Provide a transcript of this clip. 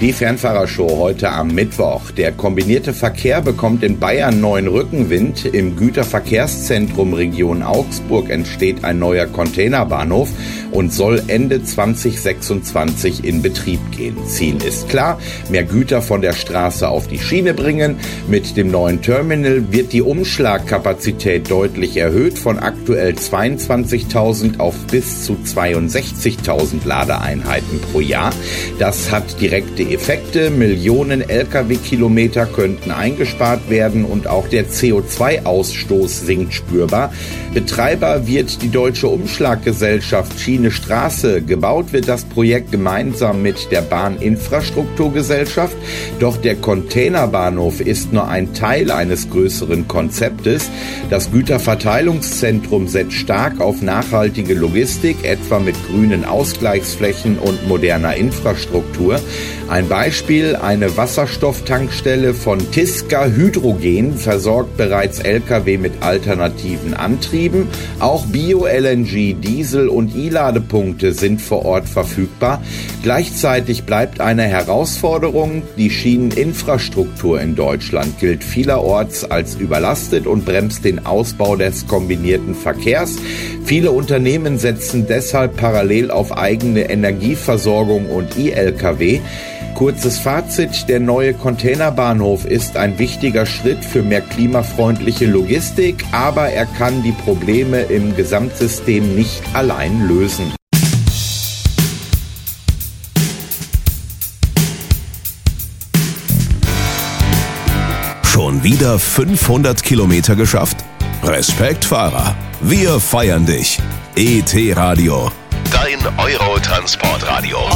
Die Fernfahrershow heute am Mittwoch. Der kombinierte Verkehr bekommt in Bayern neuen Rückenwind. Im Güterverkehrszentrum Region Augsburg entsteht ein neuer Containerbahnhof und soll Ende 2026 in Betrieb gehen. Ziel ist klar, mehr Güter von der Straße auf die Schiene bringen. Mit dem neuen Terminal wird die Umschlagkapazität deutlich erhöht, von aktuell 22.000 auf bis zu 62.000 Ladeeinheiten pro Jahr. Das hat direkte Effekte. Millionen Lkw-Kilometer könnten eingespart werden und auch der CO2-Ausstoß sinkt spürbar. Betreiber wird die Deutsche Umschlaggesellschaft Schiene Straße. Gebaut wird das Projekt gemeinsam mit der Bahninfrastrukturgesellschaft. Doch der Containerbahnhof ist nur ein Teil eines größeren Konzeptes. Das Güterverteilungszentrum setzt stark auf nachhaltige Logistik, etwa mit grünen Ausgleichsflächen und moderner Infrastruktur. Ein Beispiel: eine Wasserstofftankstelle von Tisca Hydrogen versorgt bereits Lkw mit alternativen Antrieben. Auch Bio-LNG, Diesel- und E-Ladepunkte sind vor Ort verfügbar. Gleichzeitig bleibt eine Herausforderung: die Schieneninfrastruktur in Deutschland gilt vielerorts als überlastet und bremst den Ausbau des kombinierten Verkehrs. Viele Unternehmen setzen deshalb parallel auf eigene Energieversorgung und E-Lkw. Kurzes Fazit: Der neue Containerbahnhof ist ein wichtiger Schritt für mehr klimafreundliche Logistik, aber er kann die Probleme im Gesamtsystem nicht allein lösen. Schon wieder 500 Kilometer geschafft? Respekt, Fahrer. Wir feiern dich. ET Radio. Dein Eurotransportradio.